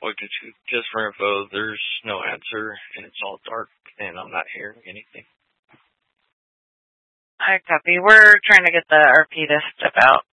Well, just for info, there's no answer, and it's all dark, and I'm not hearing anything. I copy. We're trying to get the RP to step out.